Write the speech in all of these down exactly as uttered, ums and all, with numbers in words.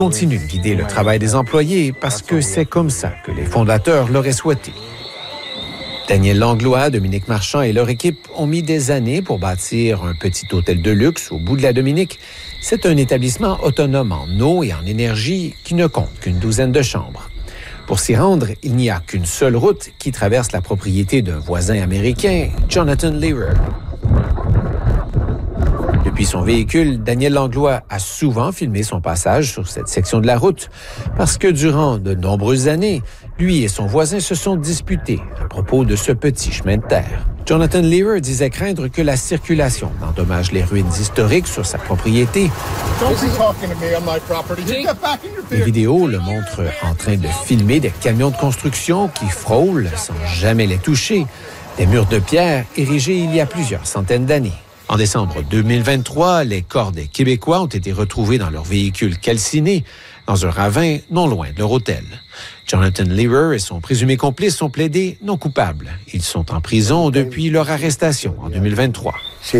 Continue de guider le travail des employés parce que c'est comme ça que les fondateurs l'auraient souhaité. Daniel Langlois, Dominique Marchand et leur équipe ont mis des années pour bâtir un petit hôtel de luxe au bout de la Dominique. C'est un établissement autonome en eau et en énergie qui ne compte qu'une douzaine de chambres. Pour s'y rendre, il n'y a qu'une seule route qui traverse la propriété d'un voisin américain, Jonathan Learer. Depuis son véhicule, Daniel Langlois a souvent filmé son passage sur cette section de la route parce que durant de nombreuses années, lui et son voisin se sont disputés à propos de ce petit chemin de terre. Jonathan Learer disait craindre que la circulation n'endommage les ruines historiques sur sa propriété. Les vidéos le montrent en train de filmer des camions de construction qui frôlent sans jamais les toucher, des murs de pierre érigés il y a plusieurs centaines d'années. En décembre deux mille vingt-trois, les corps des Québécois ont été retrouvés dans leur véhicule calciné, dans un ravin non loin de leur hôtel. Jonathan Learer et son présumé complice sont plaidés non coupables. Ils sont en prison depuis leur arrestation en deux mille vingt-trois.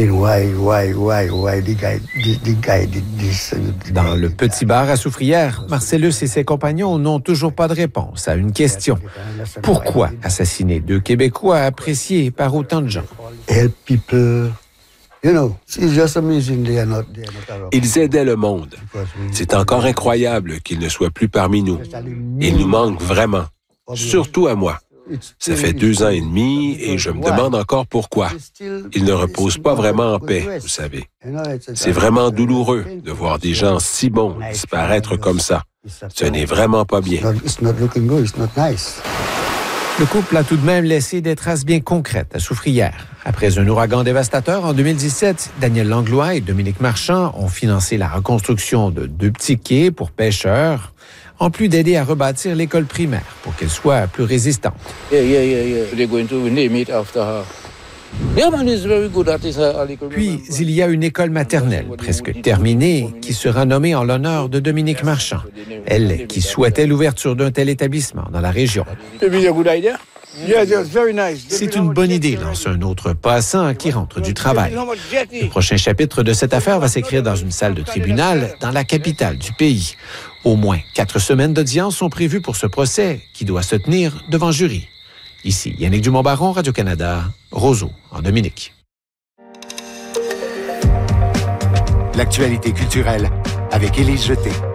Dans le petit bar à Soufrière, Marcellus et ses compagnons n'ont toujours pas de réponse à une question. Pourquoi assassiner deux Québécois appréciés par autant de gens? Ils aidaient le monde. C'est encore incroyable qu'ils ne soient plus parmi nous. Ils nous manquent vraiment, surtout à moi. Ça fait deux ans et demi et je me demande encore pourquoi. Ils ne reposent pas vraiment en paix, vous savez. C'est vraiment douloureux de voir des gens si bons disparaître comme ça. Ce n'est vraiment pas bien. Le couple a tout de même laissé des traces bien concrètes à Soufrière. Après un ouragan dévastateur en deux mille dix-sept, Daniel Langlois et Dominique Marchand ont financé la reconstruction de deux petits quais pour pêcheurs, en plus d'aider à rebâtir l'école primaire pour qu'elle soit plus résistante. Yeah, yeah, yeah, yeah. They're going to name it after her. Yeah, man, it's very good. That is a Puis, il y a une école maternelle presque terminée qui sera nommée en l'honneur de Dominique Marchand, elle qui souhaitait l'ouverture d'un tel établissement dans la région. C'est une bonne idée, lance un autre passant qui rentre du travail. Le prochain chapitre de cette affaire va s'écrire dans une salle de tribunal dans la capitale du pays. Au moins quatre semaines d'audience sont prévues pour ce procès qui doit se tenir devant jury. Ici, Yannick Dumont-Baron, Radio-Canada, Roseau, en Dominique. L'actualité culturelle avec Élise Jeté.